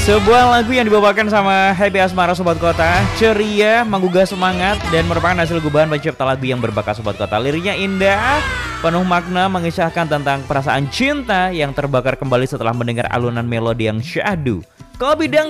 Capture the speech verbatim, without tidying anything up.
Sebuah lagu yang dibawakan sama Happy Asmara Sobat Kota, ceria, menggugah semangat, dan merupakan hasil gubahan pencipta lagu yang berbakat Sobat Kota. Liriknya indah, penuh makna, mengisahkan tentang perasaan cinta yang terbakar kembali setelah mendengar alunan melodi yang syahdu. Kopi Dangdut